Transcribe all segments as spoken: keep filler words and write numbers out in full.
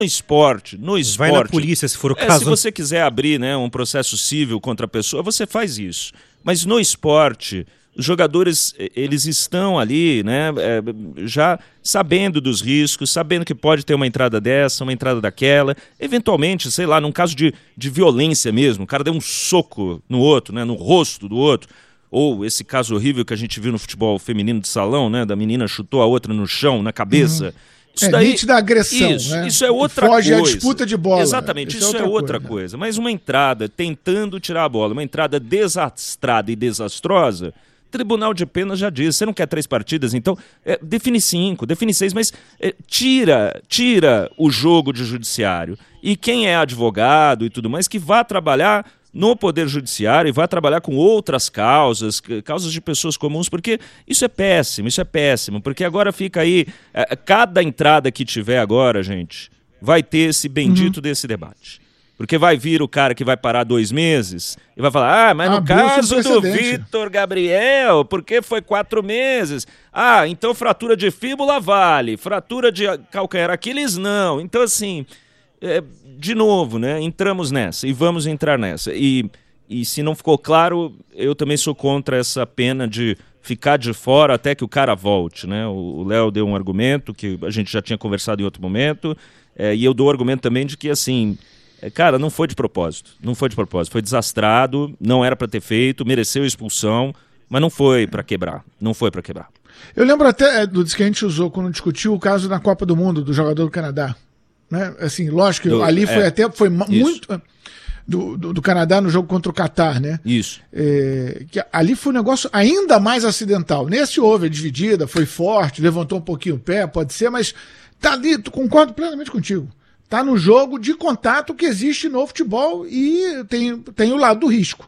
No esporte, no esporte... Vai na polícia, se for o é, caso. Se você quiser abrir, né, um processo civil contra a pessoa, você faz isso. Mas no esporte, os jogadores, eles estão ali, né, é, já sabendo dos riscos, sabendo que pode ter uma entrada dessa, uma entrada daquela. Eventualmente, sei lá, num caso de, de violência mesmo, o cara deu um soco no outro, né, no rosto do outro. Ou esse caso horrível que a gente viu no futebol feminino de salão, né, da menina chutou a outra no chão, na cabeça. Uhum. Isso é daí, nítida agressão, isso, né? Isso é outra Foge coisa. Foge a disputa de bola. Exatamente, isso, isso é outra, é outra coisa. coisa. Mas uma entrada tentando tirar a bola, uma entrada desastrada e desastrosa, Tribunal de Penas já diz, você não quer três partidas, então é, define cinco, define seis, mas é, tira, tira o jogo de judiciário. E quem é advogado e tudo mais, que vá trabalhar no Poder Judiciário e vai trabalhar com outras causas, causas de pessoas comuns, porque isso é péssimo, isso é péssimo, porque agora fica aí, é, cada entrada que tiver agora, gente, vai ter esse bendito uhum. desse debate. Porque vai vir o cara que vai parar dois meses e vai falar, ah, mas no ah, caso do Vitor Gabriel, porque foi quatro meses? Ah, então fratura de fíbula vale, fratura de calcanhar Aquiles não. Então, assim... É, de novo, né? Entramos nessa e vamos entrar nessa. E, e se não ficou claro, eu também sou contra essa pena de ficar de fora até que o cara volte, né? O Léo deu um argumento que a gente já tinha conversado em outro momento, é, e eu dou o argumento também de que, assim, é, cara, não foi de propósito, não foi de propósito, foi desastrado, não era para ter feito, mereceu expulsão, mas não foi para quebrar, não foi para quebrar. Eu lembro até do que a gente usou quando discutiu o caso na Copa do Mundo, do jogador do Canadá. Né? Assim, lógico que do, ali foi é, até foi muito do, do, do Canadá no jogo contra o Catar, né? Isso. É, que ali foi um negócio ainda mais acidental. Nesse houve a dividida, foi forte, levantou um pouquinho o pé, pode ser, mas tá ali, concordo plenamente contigo. Tá no jogo de contato que existe no futebol e tem, tem o lado do risco.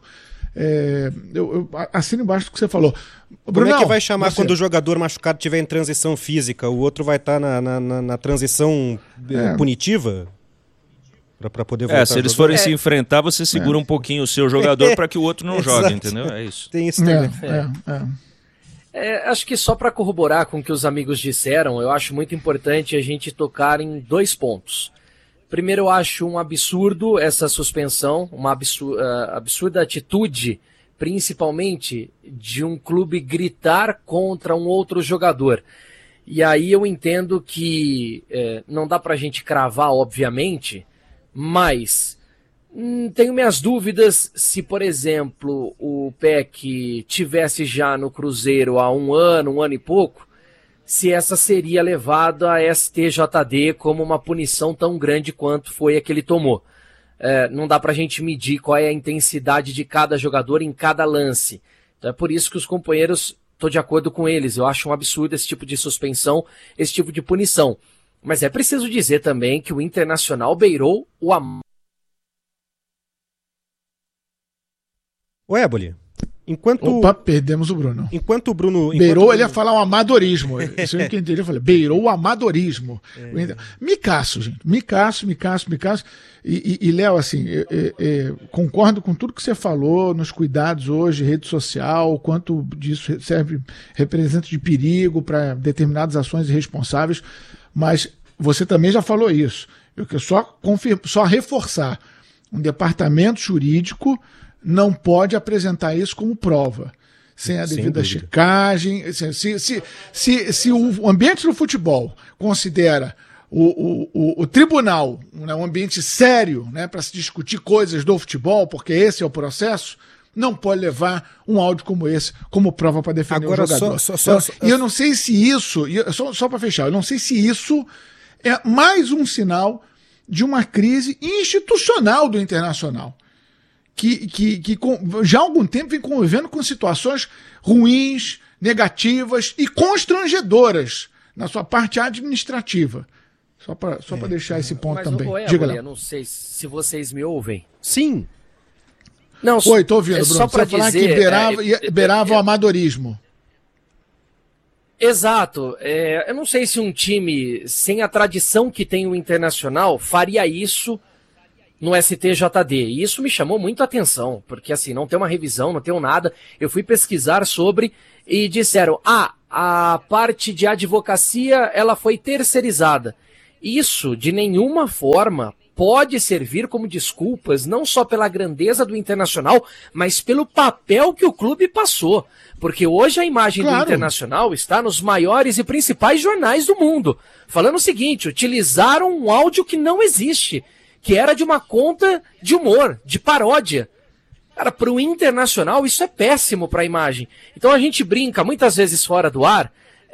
É, eu, eu assino embaixo do que você falou. Como Brunão, é que vai chamar você... quando o jogador machucado estiver em transição física? O outro vai estar tá na, na, na transição é. punitiva? Para poder voltar É, se eles forem é. se enfrentar, você segura é. um pouquinho o seu jogador para que o outro não jogue, entendeu? É isso. Tem isso também. É, é, é. Acho que só para corroborar com o que os amigos disseram, eu acho muito importante a gente tocar em dois pontos. Primeiro, eu acho um absurdo essa suspensão, uma absurda, absurda atitude, principalmente de um clube gritar contra um outro jogador. E aí eu entendo que é, não dá pra gente cravar, obviamente, mas hum, tenho minhas dúvidas se, por exemplo, o P E C tivesse já no Cruzeiro há um ano, um ano e pouco, se essa seria levada a S T J D como uma punição tão grande quanto foi a que ele tomou. É, não dá pra gente medir qual é a intensidade de cada jogador em cada lance. Então é por isso que os companheiros, estou de acordo com eles, eu acho um absurdo esse tipo de suspensão, esse tipo de punição. Mas é preciso dizer também que o Internacional beirou o am... O Éboli. Enquanto... Opa, perdemos o Bruno. Enquanto o Bruno... Enquanto beirou, o Bruno... ele ia falar um amadorismo. Isso eu entendi. Eu falei, beirou o amadorismo. É. Micaço, gente. Micaço, micaço, micaço. E, e, e Léo, assim, eu, eu, eu concordo com tudo que você falou nos cuidados hoje, rede social, quanto disso serve, representa de perigo para determinadas ações irresponsáveis, mas você também já falou isso. Eu quero só, confirma, só reforçar. Um departamento jurídico não pode apresentar isso como prova, sem a devida sem checagem. Se, se, se, se, se o ambiente do futebol considera o, o, o tribunal um ambiente sério, né, para se discutir coisas do futebol, porque esse é o processo, não pode levar um áudio como esse como prova para defender Agora, o jogador. Só, só, só, e eu não sei se isso, só, só para fechar, eu não sei se isso é mais um sinal de uma crise institucional do Internacional. Que, que, que já há algum tempo vem convivendo com situações ruins, negativas e constrangedoras na sua parte administrativa. Só para só é, deixar esse ponto mas, também. Mas, Diga lá. Eu não sei se vocês me ouvem. Sim. Não, Oi, estou ouvindo, é Bruno. Só para falar dizer, que beirava, é, beirava é, o amadorismo. Exato. É, eu não sei se um time sem a tradição que tem o Internacional faria isso no S T J D. E isso me chamou muito a atenção, porque assim, não tem uma revisão, não tem um nada. Eu fui pesquisar sobre e disseram, ah, a parte de advocacia ela foi terceirizada. Isso, de nenhuma forma, pode servir como desculpas, não só pela grandeza do Internacional, mas pelo papel que o clube passou. Porque hoje a imagem claro. do Internacional está nos maiores e principais jornais do mundo. Falando o seguinte, utilizaram um áudio que não existe, que era de uma conta de humor, de paródia. Cara, para o Internacional isso é péssimo para a imagem. Então a gente brinca muitas vezes fora do ar,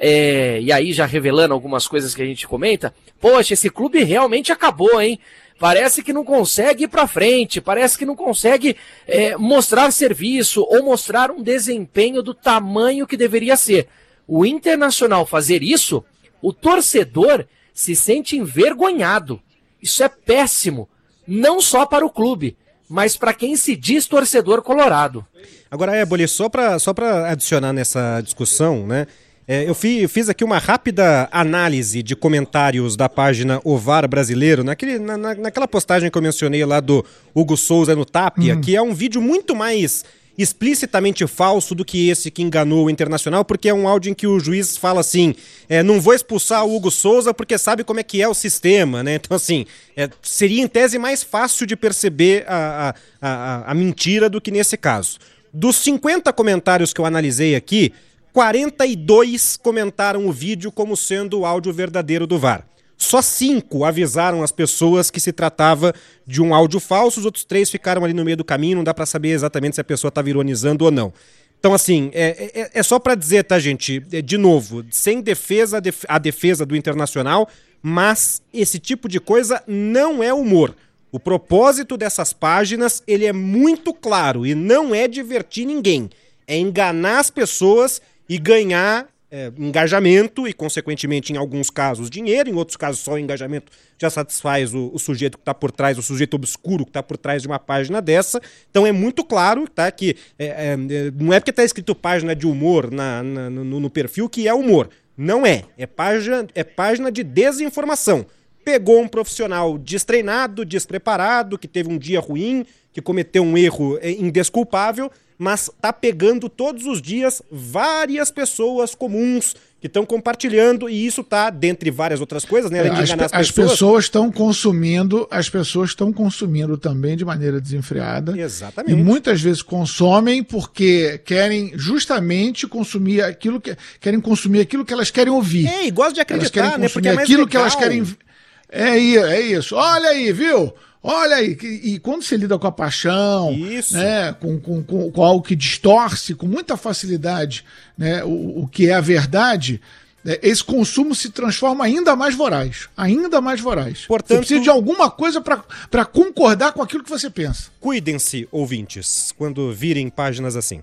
é, e aí já revelando algumas coisas que a gente comenta, poxa, esse clube realmente acabou, hein? Parece que não consegue ir para frente, parece que não consegue é, mostrar serviço ou mostrar um desempenho do tamanho que deveria ser. O Internacional fazer isso, o torcedor se sente envergonhado. Isso é péssimo, não só para o clube, mas para quem se diz torcedor colorado. Agora, Éboli, só para só para adicionar nessa discussão, né? É, eu, fi, eu fiz aqui uma rápida análise de comentários da página O V A R Brasileiro, naquele, na, na, naquela postagem que eu mencionei lá do Hugo Souza no Tapia, hum. que é um vídeo muito mais explicitamente falso do que esse que enganou o Internacional, porque é um áudio em que o juiz fala assim, é, não vou expulsar o Hugo Souza porque sabe como é que é o sistema, né? Então assim, é, seria em tese mais fácil de perceber a, a, a, a mentira do que nesse caso. Dos cinquenta comentários que eu analisei aqui, quarenta e dois comentaram o vídeo como sendo o áudio verdadeiro do V A R. Só cinco avisaram as pessoas que se tratava de um áudio falso, os outros três ficaram ali no meio do caminho, não dá pra saber exatamente se a pessoa estava ironizando ou não. Então, assim, é, é, é só pra dizer, tá, gente, é, de novo, sem defesa a, def- a defesa do Internacional, mas esse tipo de coisa não é humor. O propósito dessas páginas, ele é muito claro e não é divertir ninguém. É enganar as pessoas e ganhar é, engajamento e, consequentemente, em alguns casos, dinheiro, em outros casos, só o engajamento já satisfaz o, o sujeito que está por trás, o sujeito obscuro que está por trás de uma página dessa. Então é muito claro, tá, que é, é, não é porque está escrito página de humor na, na, no, no perfil que é humor. Não é. É página, é página de desinformação. Pegou um profissional destreinado, despreparado, que teve um dia ruim, que cometeu um erro indesculpável, mas tá pegando todos os dias várias pessoas comuns que estão compartilhando, e isso tá, dentre várias outras coisas, né? Além de enganar as, as pessoas estão consumindo, as pessoas estão consumindo também de maneira desenfreada. Exatamente. E muitas vezes consomem porque querem justamente consumir aquilo que querem consumir aquilo que elas querem ouvir. É, e gosto de acreditar, né? Porque é mais aquilo legal. Que elas querem. É, é isso. Olha aí, viu? Olha aí, e quando você lida com a paixão, Isso. né, com, com, com, com algo que distorce com muita facilidade, né, o, o que é a verdade, né, esse consumo se transforma ainda mais voraz, ainda mais voraz. Portanto, você precisa de alguma coisa para concordar com aquilo que você pensa. Cuidem-se, ouvintes, quando virem páginas assim.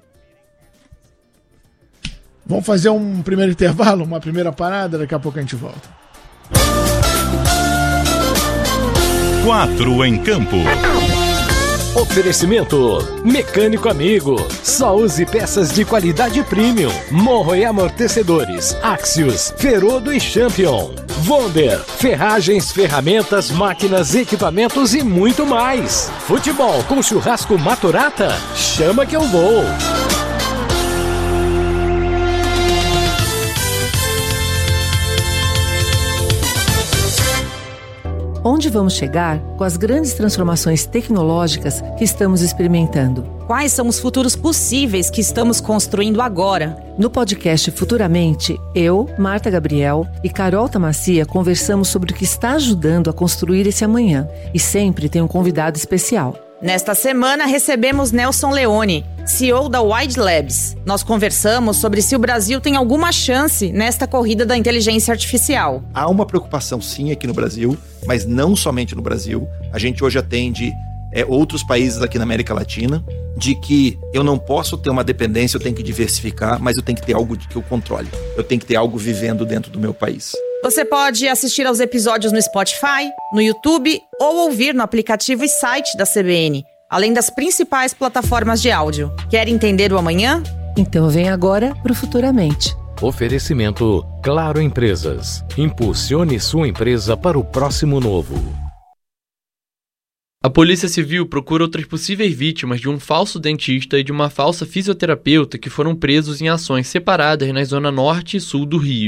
Vamos fazer um primeiro intervalo, uma primeira parada, daqui a pouco a gente volta. Quatro em campo. Oferecimento Mecânico Amigo. Só use peças de qualidade premium. Morro e amortecedores. Axios, Ferodo e Champion. Wonder, ferragens, ferramentas, máquinas, equipamentos e muito mais. Futebol com churrasco Maturata? Chama que eu vou. Onde vamos chegar com as grandes transformações tecnológicas que estamos experimentando? Quais são os futuros possíveis que estamos construindo agora? No podcast Futuramente, eu, Marta Gabriel e Carol Tamacia conversamos sobre o que está ajudando a construir esse amanhã. E sempre tem um convidado especial. Nesta semana recebemos Nelson Leone, C E O da Wide Labs. Nós conversamos sobre se o Brasil tem alguma chance nesta corrida da inteligência artificial. Há uma preocupação sim aqui no Brasil, mas não somente no Brasil. A gente hoje atende é, outros países aqui na América Latina, de que eu não posso ter uma dependência, eu tenho que diversificar, mas eu tenho que ter algo que eu controle. Eu tenho que ter algo vivendo dentro do meu país. Você pode assistir aos episódios no Spotify, no YouTube ou ouvir no aplicativo e site da C B N, além das principais plataformas de áudio. Quer entender o amanhã? Então vem agora pro Futuramente. Oferecimento Claro Empresas. Impulsione sua empresa para o próximo novo. A Polícia Civil procura outras possíveis vítimas de um falso dentista e de uma falsa fisioterapeuta que foram presos em ações separadas na zona norte e sul do Rio.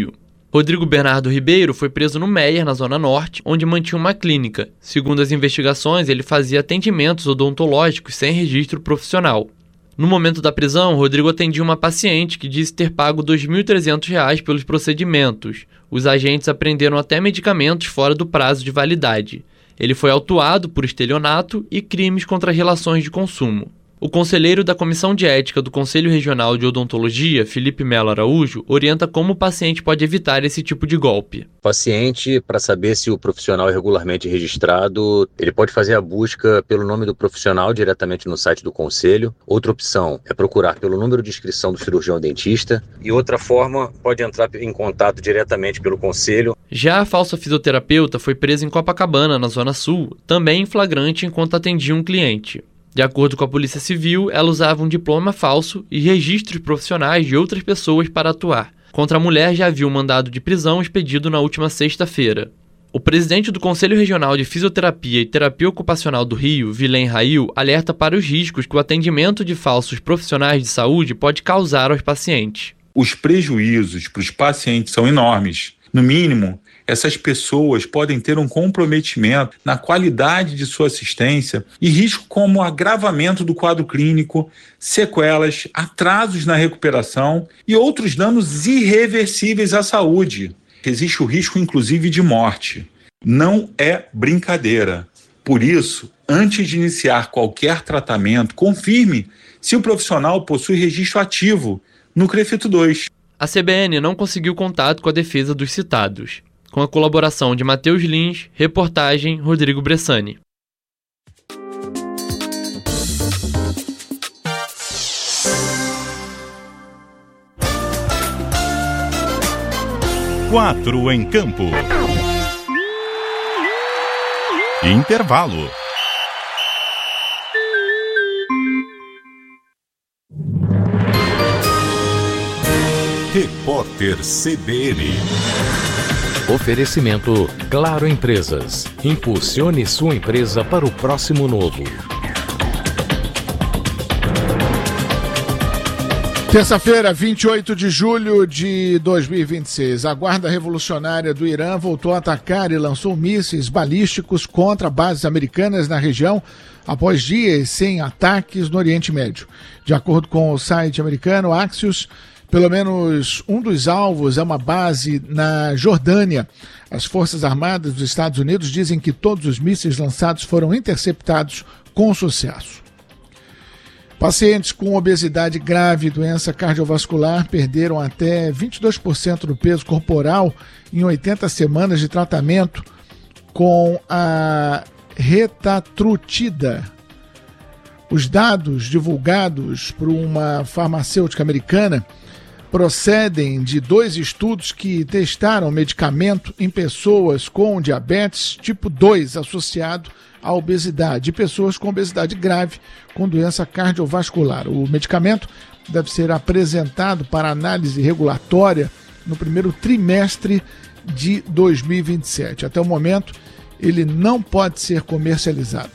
Rodrigo Bernardo Ribeiro foi preso no Meier, na Zona Norte, onde mantinha uma clínica. Segundo as investigações, ele fazia atendimentos odontológicos sem registro profissional. No momento da prisão, Rodrigo atendia uma paciente que disse ter pago dois mil e trezentos reais pelos procedimentos. Os agentes apreenderam até medicamentos fora do prazo de validade. Ele foi autuado por estelionato e crimes contra as relações de consumo. O conselheiro da Comissão de Ética do Conselho Regional de Odontologia, Felipe Melo Araújo, orienta como o paciente pode evitar esse tipo de golpe. O paciente, para saber se o profissional é regularmente registrado, ele pode fazer a busca pelo nome do profissional diretamente no site do Conselho. Outra opção é procurar pelo número de inscrição do cirurgião dentista. E outra forma, pode entrar em contato diretamente pelo Conselho. Já a falsa fisioterapeuta foi presa em Copacabana, na Zona Sul, também em flagrante enquanto atendia um cliente. De acordo com a Polícia Civil, ela usava um diploma falso e registros profissionais de outras pessoas para atuar. Contra a mulher já havia um mandado de prisão expedido na última sexta-feira. O presidente do Conselho Regional de Fisioterapia e Terapia Ocupacional do Rio, Vilém Rail, alerta para os riscos que o atendimento de falsos profissionais de saúde pode causar aos pacientes. Os prejuízos para os pacientes são enormes. No mínimo, essas pessoas podem ter um comprometimento na qualidade de sua assistência e risco como agravamento do quadro clínico, sequelas, atrasos na recuperação e outros danos irreversíveis à saúde. Existe o risco, inclusive, de morte. Não é brincadeira. Por isso, antes de iniciar qualquer tratamento, confirme se o profissional possui registro ativo no CREFITO dois. A C B N não conseguiu contato com a defesa dos citados. Com a colaboração de Matheus Lins, reportagem Rodrigo Bressani. Quatro em campo. Intervalo. Repórter C B N. Oferecimento Claro Empresas. Impulsione sua empresa para o próximo novo. Terça-feira, vinte e oito de julho de dois mil e vinte e seis. A Guarda Revolucionária do Irã voltou a atacar e lançou mísseis balísticos contra bases americanas na região após dias sem ataques no Oriente Médio. De acordo com o site americano Axios, pelo menos um dos alvos é uma base na Jordânia. As Forças Armadas dos Estados Unidos dizem que todos os mísseis lançados foram interceptados com sucesso. Pacientes com obesidade grave e doença cardiovascular perderam até vinte e dois por cento do peso corporal em oitenta semanas de tratamento com a retatrutida. Os dados divulgados por uma farmacêutica americana procedem de dois estudos que testaram o medicamento em pessoas com diabetes tipo dois associado à obesidade e pessoas com obesidade grave com doença cardiovascular. O medicamento deve ser apresentado para análise regulatória no primeiro trimestre de dois mil e vinte e sete. Até o momento, ele não pode ser comercializado.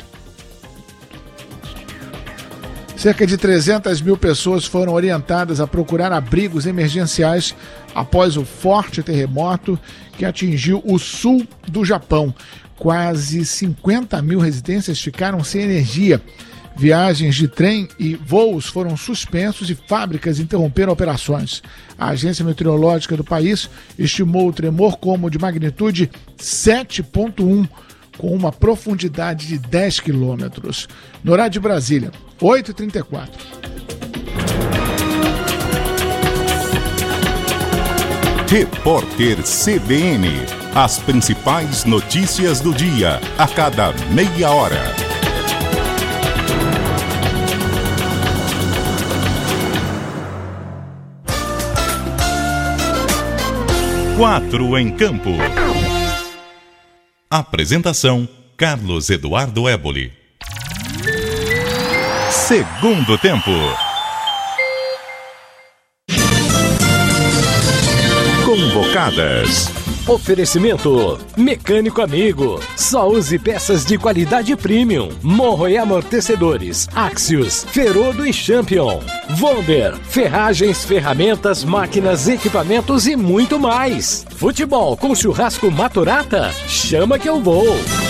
Cerca de trezentas mil pessoas foram orientadas a procurar abrigos emergenciais após o forte terremoto que atingiu o sul do Japão. Quase cinquenta mil residências ficaram sem energia. Viagens de trem e voos foram suspensos e fábricas interromperam operações. A agência meteorológica do país estimou o tremor como de magnitude sete ponto um, com uma profundidade de dez quilômetros. No horário de Brasília, oito e trinta e quatro. Repórter C B N. As principais notícias do dia, a cada meia hora. Quatro em campo. Apresentação: Carlos Eduardo Éboli. Segundo tempo. Convocadas. Oferecimento Mecânico Amigo. Só use peças de qualidade premium. Morro e amortecedores. Axios, Ferodo e Champion. Vonder, ferragens, ferramentas, máquinas, equipamentos e muito mais. Futebol com churrasco Maturata? Chama que eu vou.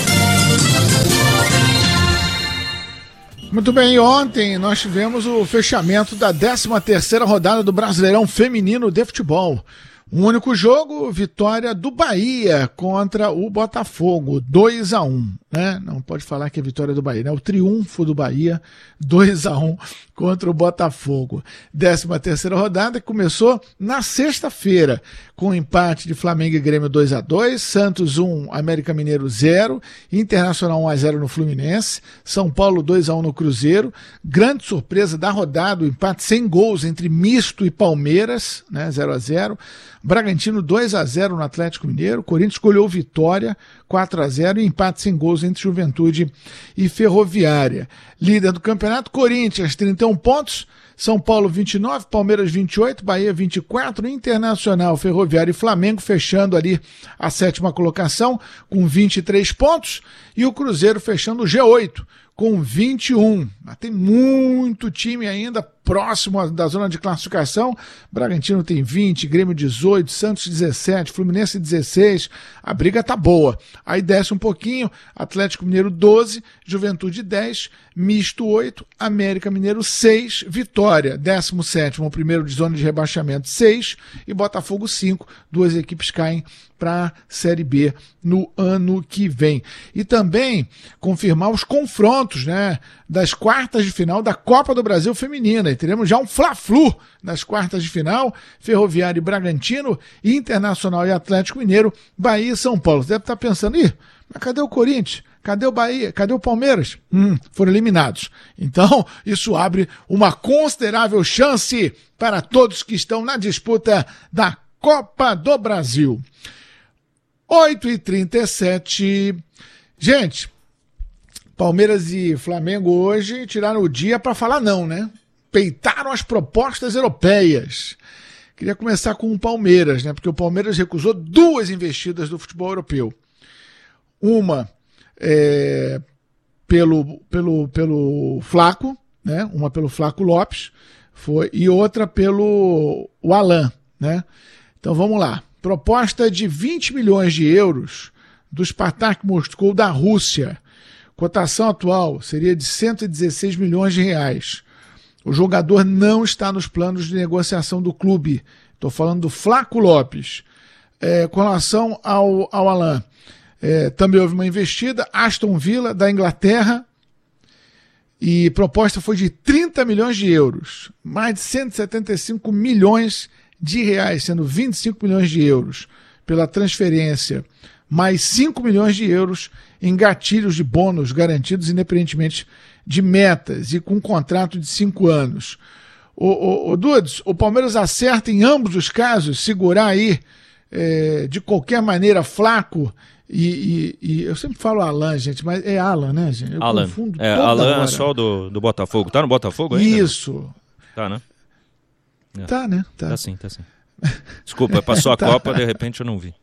Muito bem, ontem nós tivemos o fechamento da décima terceira rodada do Brasileirão Feminino de Futebol. Um único jogo, vitória do Bahia contra o Botafogo, dois a um, né? Não pode falar que é vitória do Bahia, né? O triunfo do Bahia, dois a um contra o Botafogo. décima terceira rodada que começou na sexta-feira, com o empate de Flamengo e Grêmio dois a dois, Santos um, América Mineiro zero, Internacional um a zero no Fluminense, São Paulo dois a um no Cruzeiro. Grande surpresa da rodada, o empate sem gols entre Misto e Palmeiras, né? zero a zero. Bragantino dois a zero no Atlético Mineiro, Corinthians escolheu vitória quatro a zero e empate sem gols entre Juventude e Ferroviária. Líder do campeonato, Corinthians trinta e um pontos, São Paulo vinte e nove, Palmeiras vinte e oito, Bahia vinte e quatro, Internacional, Ferroviária e Flamengo fechando ali a sétima colocação com vinte e três pontos e o Cruzeiro fechando o G oito com vinte e um. Mas tem muito time ainda próximo da zona de classificação. Bragantino tem vinte, Grêmio dezoito, Santos dezessete, Fluminense dezesseis. A briga tá boa. Aí desce um pouquinho, Atlético Mineiro doze, Juventude dez, Misto oito, América Mineiro seis, Vitória décimo sétimo, o primeiro de zona de rebaixamento seis e Botafogo cinco. Duas equipes caem para a Série B no ano que vem. E também confirmar os confrontos, né, das quartas de final da Copa do Brasil Feminina. E teremos já um Fla-Flu nas quartas de final, Ferroviária e Bragantino, Internacional e Atlético Mineiro, Bahia e São Paulo. Você deve estar pensando, ih, mas cadê o Corinthians? Cadê o Bahia? Cadê o Palmeiras? Hum, foram eliminados. Então, isso abre uma considerável chance para todos que estão na disputa da Copa do Brasil. oito e trinta e sete. Gente, Palmeiras e Flamengo hoje tiraram o dia para falar não, né? Peitaram as propostas europeias. Queria começar com o Palmeiras, né? Porque o Palmeiras recusou duas investidas do futebol europeu. Uma é, pelo, pelo, pelo Flaco, né? Uma pelo Flaco Lopes foi, e outra pelo o Alan, né? Então vamos lá. Proposta de vinte milhões de euros do Spartak Moscou da Rússia. Cotação atual seria de cento e dezesseis milhões de reais. O jogador não está nos planos de negociação do clube. Estou falando do Flaco Lopes. É, com relação ao, ao Alan, é, também houve uma investida, Aston Villa, da Inglaterra, e proposta foi de trinta milhões de euros, mais de cento e setenta e cinco milhões de reais, sendo vinte e cinco milhões de euros pela transferência, mais cinco milhões de euros em gatilhos de bônus garantidos independentemente de metas e com um contrato de cinco anos. O, o, o Dudes, o Palmeiras acerta em ambos os casos segurar aí é, de qualquer maneira Flaco e, e, e eu sempre falo Alan, gente, mas é Alan, né, gente? Eu Alan. confundo É, toda Alan hora. é só do, do Botafogo. Tá no Botafogo ainda? Isso. Tá, né? É. Tá, né? Tá, tá sim, tá sim. Desculpa, passou a Tá. Copa, de repente eu não vi.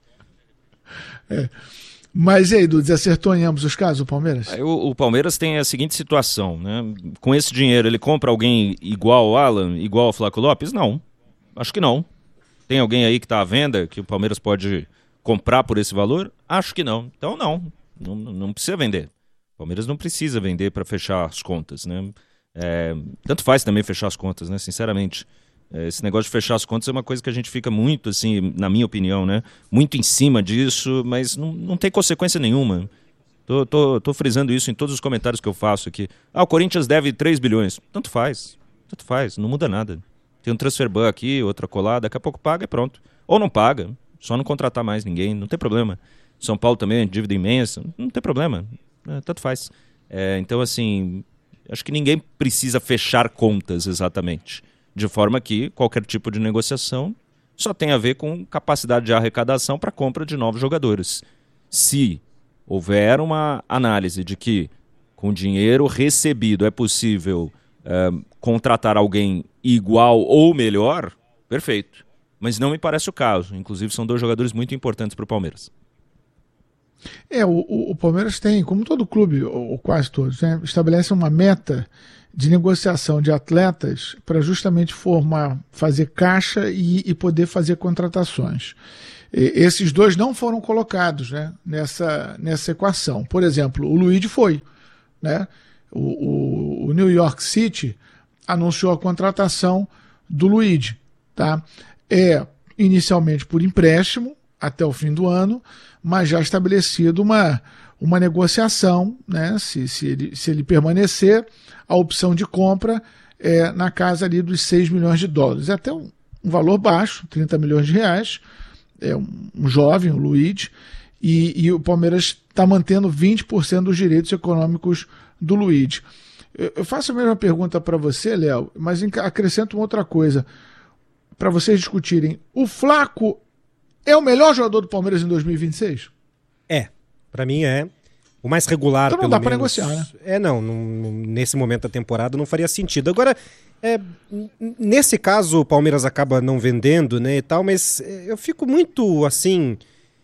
É. Mas e aí, Dudes, acertou em ambos os casos o Palmeiras? Aí, o, o Palmeiras tem a seguinte situação, né? Com esse dinheiro, ele compra alguém igual ao Alan, igual ao Flaco Lopes? Não. Acho que não. Tem alguém aí que está à venda que o Palmeiras pode comprar por esse valor? Acho que não. Então não. Não, não precisa vender. O Palmeiras não precisa vender para fechar as contas, né? É, tanto faz também fechar as contas, né? Sinceramente. Esse negócio de fechar as contas é uma coisa que a gente fica muito, assim, na minha opinião, né? Muito em cima disso, mas não, não tem consequência nenhuma. Tô, tô, tô frisando isso em todos os comentários que eu faço aqui. Ah, o Corinthians deve três bilhões. Tanto faz. Tanto faz. Não muda nada. Tem um transfer ban aqui, outra colada, daqui a pouco paga e pronto. Ou não paga. Só não contratar mais ninguém. Não tem problema. São Paulo também, dívida imensa. Não tem problema. É, tanto faz. É, então, assim, acho que ninguém precisa fechar contas exatamente. De forma que qualquer tipo de negociação só tem a ver com capacidade de arrecadação para compra de novos jogadores. Se houver uma análise de que com dinheiro recebido é possível é, contratar alguém igual ou melhor, perfeito. mas não me parece o caso. Inclusive, são dois jogadores muito importantes para o Palmeiras. É, o, o Palmeiras tem, como todo clube, ou quase todos, né, estabelece uma meta de negociação de atletas para justamente formar, fazer caixa e, e poder fazer contratações. E, esses dois não foram colocados, né, nessa, nessa equação. Por exemplo, o Luiz foi, né? O, o, o New York City anunciou a contratação do Luiz, tá? É inicialmente por empréstimo até o fim do ano, mas já estabelecido uma, uma negociação, né? Se, se, ele, se ele permanecer, a opção de compra é na casa ali dos seis milhões de dólares. É até um, um valor baixo, trinta milhões de reais. É um, um jovem, o Luiz, e, e o Palmeiras está mantendo vinte por cento dos direitos econômicos do Luiz. Eu, eu faço a mesma pergunta para você, Léo, mas acrescento uma outra coisa para vocês discutirem. O Flaco é o melhor jogador do Palmeiras em dois mil e vinte e seis? É, para mim é. O mais regular, então não pelo dá para menos. negociar, né? É, não, não, nesse momento da temporada não faria sentido. Agora, é, nesse caso o Palmeiras acaba não vendendo, né, e tal, mas eu fico muito, assim,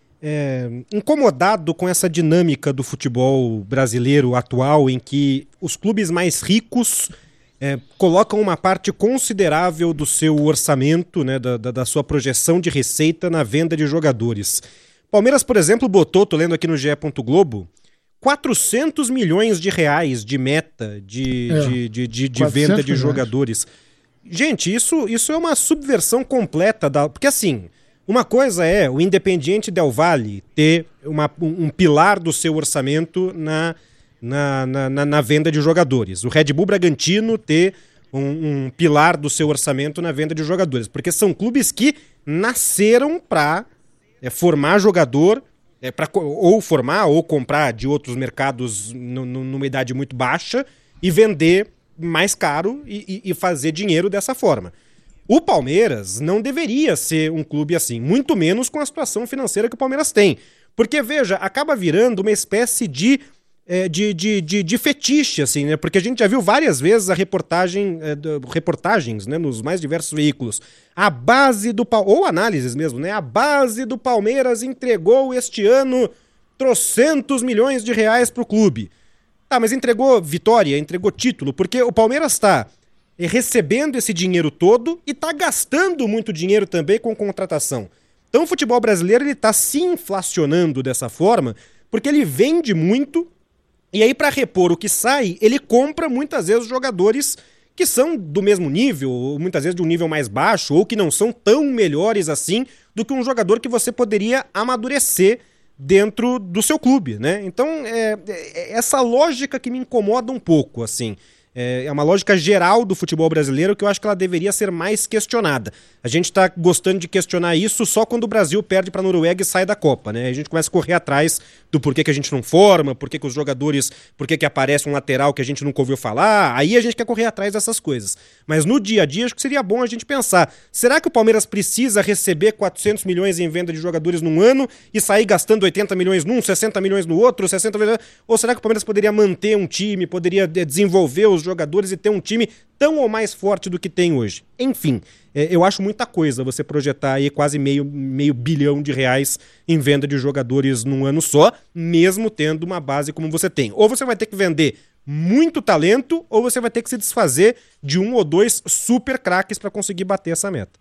é, incomodado com essa dinâmica do futebol brasileiro atual, em que os clubes mais ricos é, colocam uma parte considerável do seu orçamento, né, da, da, da sua projeção de receita na venda de jogadores. Palmeiras, por exemplo, botou, tô lendo aqui no G E. Globo, quatrocentos milhões de reais de meta de, É, de, de, de, de venda de milhões. jogadores. Gente, isso, isso é uma subversão completa da... Porque assim, uma coisa é o Independiente Del Valle ter uma, um, um pilar do seu orçamento na, na, na, na, na venda de jogadores. O Red Bull Bragantino ter um, um pilar do seu orçamento na venda de jogadores. Porque são clubes que nasceram para é, formar jogador... É pra, ou formar ou comprar de outros mercados no, no, numa idade muito baixa e vender mais caro e, e, e fazer dinheiro dessa forma. O Palmeiras não deveria ser um clube assim, muito menos com a situação financeira que o Palmeiras tem. Porque, veja, acaba virando uma espécie de, é, de, de, de, de fetiche, assim, né? Porque a gente já viu várias vezes a reportagem, é, do, reportagens, né, nos mais diversos veículos. A base do Palmeiras, ou análises mesmo, né? A base do Palmeiras entregou este ano trocentos milhões de reais pro clube. Tá, mas entregou vitória, entregou título, porque o Palmeiras está recebendo esse dinheiro todo e está gastando muito dinheiro também com contratação. Então o futebol brasileiro ele está se inflacionando dessa forma, porque ele vende muito e aí para repor o que sai, ele compra muitas vezes jogadores que são do mesmo nível, ou muitas vezes de um nível mais baixo, ou que não são tão melhores assim do que um jogador que você poderia amadurecer dentro do seu clube, né? Então, é, é essa lógica que me incomoda um pouco, assim. É uma lógica geral do futebol brasileiro que eu acho que ela deveria ser mais questionada. A gente está gostando de questionar isso só quando o Brasil perde para a Noruega e sai da Copa, né? A gente começa a correr atrás do porquê que a gente não forma, porquê que os jogadores, porquê que aparece um lateral que a gente nunca ouviu falar, aí a gente quer correr atrás dessas coisas. Mas no dia a dia acho que seria bom a gente pensar, será que o Palmeiras precisa receber quatrocentos milhões em venda de jogadores num ano e sair gastando oitenta milhões num, sessenta milhões no outro, sessenta milhões... Ou será que o Palmeiras poderia manter um time, poderia desenvolver os jogadores e ter um time tão ou mais forte do que tem hoje? Enfim, é, eu acho muita coisa você projetar aí quase meio, meio bilhão de reais em venda de jogadores num ano só, mesmo tendo uma base como você tem. Ou você vai ter que vender muito talento, ou você vai ter que se desfazer de um ou dois super craques para conseguir bater essa meta.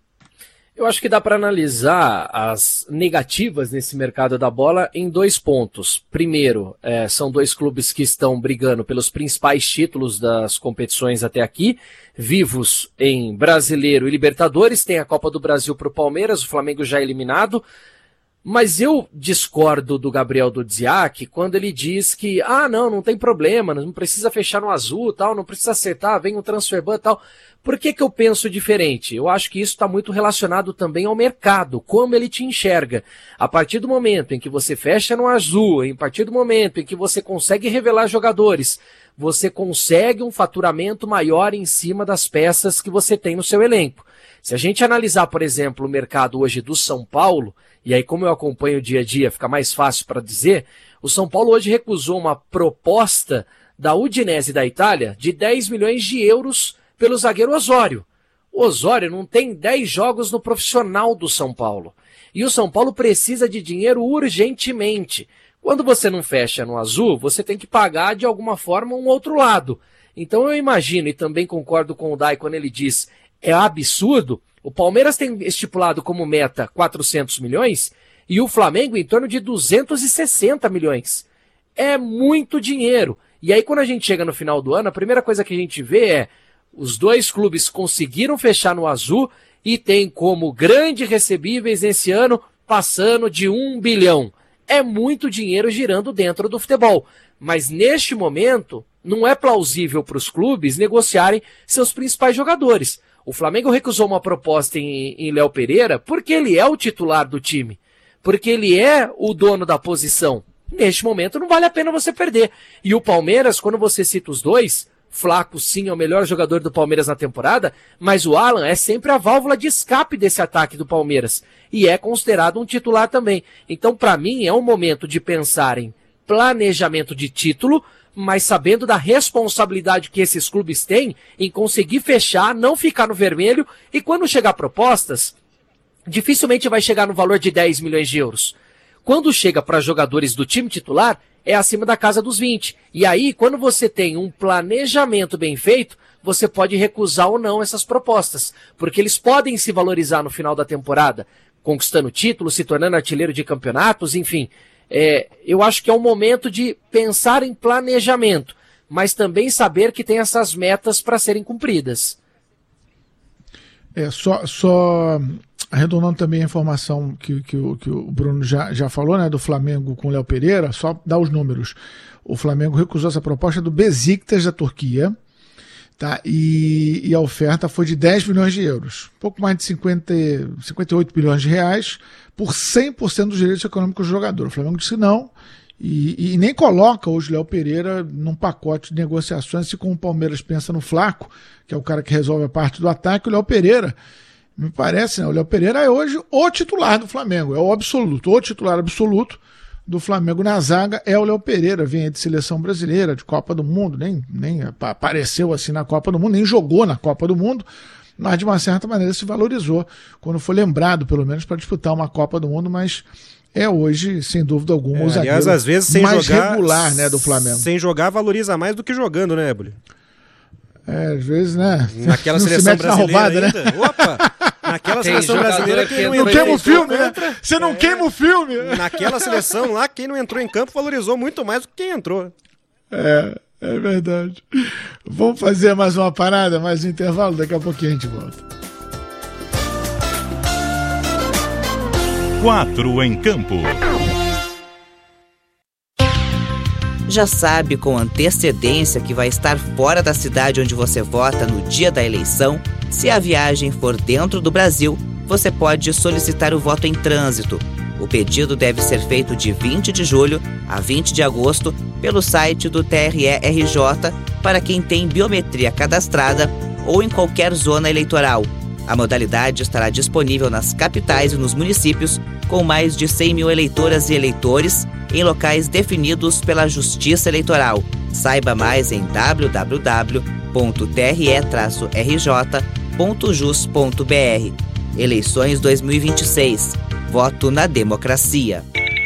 Eu acho que dá para analisar as negativas nesse mercado da bola em dois pontos. Primeiro, é, são dois clubes que estão brigando pelos principais títulos das competições até aqui, vivos em Brasileiro e Libertadores. Tem a Copa do Brasil para o Palmeiras, o Flamengo já eliminado. Mas eu discordo do Gabriel Dudziak quando ele diz que, ah, não, não tem problema, não precisa fechar no azul, tal, não precisa acertar, vem um transfer ban, tal. Por que que eu penso diferente? Eu acho que isso está muito relacionado também ao mercado, como ele te enxerga. A partir do momento em que você fecha no azul, a partir do momento em que você consegue revelar jogadores, você consegue um faturamento maior em cima das peças que você tem no seu elenco. Se a gente analisar, por exemplo, o mercado hoje do São Paulo, e aí como eu acompanho o dia a dia, fica mais fácil para dizer, o São Paulo hoje recusou uma proposta da Udinese da Itália de dez milhões de euros pelo zagueiro Osório. O Osório não tem dez jogos no profissional do São Paulo. E o São Paulo precisa de dinheiro urgentemente. Quando você não fecha no azul, você tem que pagar de alguma forma um outro lado. Então eu imagino, e também concordo com o Dai quando ele diz, é absurdo, o Palmeiras tem estipulado como meta quatrocentos milhões e o Flamengo em torno de duzentos e sessenta milhões. É muito dinheiro. E aí quando a gente chega no final do ano, a primeira coisa que a gente vê é os dois clubes conseguiram fechar no azul e tem como grandes recebíveis nesse ano passando de um bilhão. É muito dinheiro girando dentro do futebol. Mas neste momento, não é plausível para os clubes negociarem seus principais jogadores. O Flamengo recusou uma proposta em, em Léo Pereira porque ele é o titular do time. Porque ele é o dono da posição. Neste momento não vale a pena você perder. E o Palmeiras, quando você cita os dois, Flaco sim é o melhor jogador do Palmeiras na temporada, mas o Alan é sempre a válvula de escape desse ataque do Palmeiras. E é considerado um titular também. Então, para mim, é um momento de pensar em planejamento de título, mas sabendo da responsabilidade que esses clubes têm em conseguir fechar, não ficar no vermelho, e quando chegar propostas, dificilmente vai chegar no valor de dez milhões de euros. Quando chega para jogadores do time titular, é acima da casa dos vinte. E aí, quando você tem um planejamento bem feito, você pode recusar ou não essas propostas, porque eles podem se valorizar no final da temporada, conquistando títulos, se tornando artilheiro de campeonatos, enfim. É, eu acho que é um momento de pensar em planejamento, mas também saber que tem essas metas para serem cumpridas. É, só, só arredondando também a informação que, que, o, que o Bruno já, já falou, né, do Flamengo com o Léo Pereira, só dar os números. O Flamengo recusou essa proposta do Besiktas da Turquia, tá? E, e a oferta foi de dez milhões de euros, pouco mais de cinquenta, cinquenta e oito milhões de reais, por cem por cento dos direitos econômicos do jogador. O Flamengo disse não, e, e nem coloca hoje Léo Pereira num pacote de negociações, se como o Palmeiras pensa no Flaco, que é o cara que resolve a parte do ataque, o Léo Pereira, me parece, né? O Léo Pereira é hoje o titular do Flamengo, é o absoluto, o titular absoluto do Flamengo na zaga é o Léo Pereira, vem de seleção brasileira, de Copa do Mundo, nem, nem apareceu assim na Copa do Mundo, nem jogou na Copa do Mundo, mas de uma certa maneira se valorizou, quando foi lembrado, pelo menos, para disputar uma Copa do Mundo, mas é hoje, sem dúvida alguma, o é, zagueiro aliás, às vezes, sem mais jogar, regular, né, do Flamengo. Sem jogar, valoriza mais do que jogando, né, Eboli? É, às vezes, né? Naquela não seleção se mete na roubada, ainda. Né? Opa! Naquela Tem seleção brasileira, quem não, não entrou queima o filme, né? entra, Você não é, queima o filme. Naquela seleção lá, quem não entrou em campo valorizou muito mais do que quem entrou. É, é verdade. Vamos fazer mais uma parada, mais um intervalo, daqui a pouquinho a gente volta. Quatro em campo. Já sabe com antecedência que vai estar fora da cidade onde você vota no dia da eleição? Se a viagem for dentro do Brasil, você pode solicitar o voto em trânsito. O pedido deve ser feito de vinte de julho a vinte de agosto pelo site do T R E R J para quem tem biometria cadastrada ou em qualquer zona eleitoral. A modalidade estará disponível nas capitais e nos municípios com mais de cem mil eleitoras e eleitores em locais definidos pela Justiça Eleitoral. Saiba mais em w w w ponto t r e r j ponto jus ponto b r. Eleições dois mil e vinte e seis. Voto na democracia.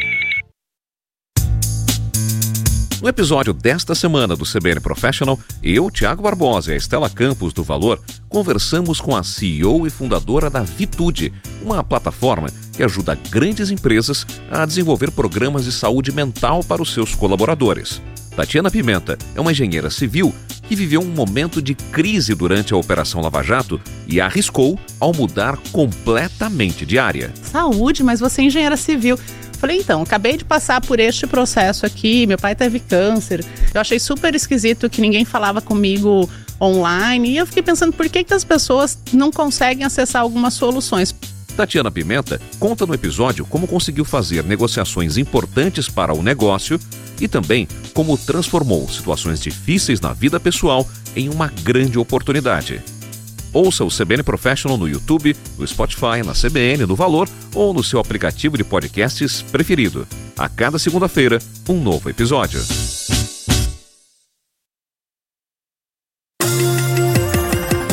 No episódio desta semana do C B N Professional, eu, Thiago Barbosa e a Estela Campos do Valor conversamos com a C E O e fundadora da Vitude, uma plataforma que ajuda grandes empresas a desenvolver programas de saúde mental para os seus colaboradores. Tatiana Pimenta é uma engenheira civil que viveu um momento de crise durante a Operação Lava Jato e arriscou ao mudar completamente de área. Saúde, mas você é engenheira civil. Falei, então, acabei de passar por este processo aqui, meu pai teve câncer, eu achei super esquisito que ninguém falava comigo online, e eu fiquei pensando por que, que as pessoas não conseguem acessar algumas soluções. Tatiana Pimenta conta no episódio como conseguiu fazer negociações importantes para o negócio e também como transformou situações difíceis na vida pessoal em uma grande oportunidade. Ouça o C B N Professional no YouTube, no Spotify, na C B N, no Valor ou no seu aplicativo de podcasts preferido. A cada segunda-feira, um novo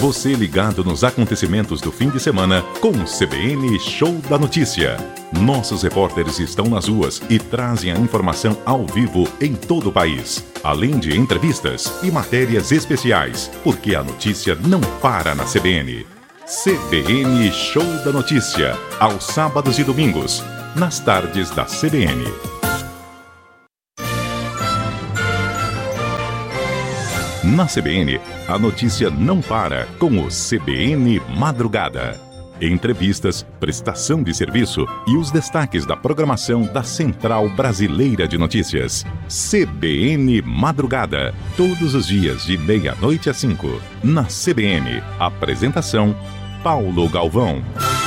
Você ligado nos acontecimentos do fim de semana com o C B N Show da Notícia. Nossos repórteres estão nas ruas e trazem a informação ao vivo em todo o país, além de entrevistas e matérias especiais, porque a notícia não para na C B N. C B N Show da Notícia, aos sábados e domingos, nas tardes da C B N. Na C B N, a notícia não para com o C B N Madrugada. Entrevistas, prestação de serviço e os destaques da programação da Central Brasileira de Notícias. C B N Madrugada, todos os dias de meia-noite às cinco. Na C B N, apresentação Paulo Galvão.